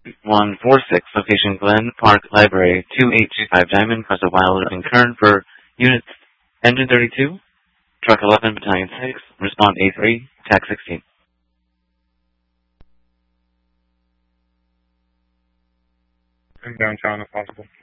146, location Glen Park Library, 2825 Diamond, Crest of Wilder and Kern for Units Engine 32, Truck 11, Battalion 6, Respond A3, TAC 16. And downtown if possible.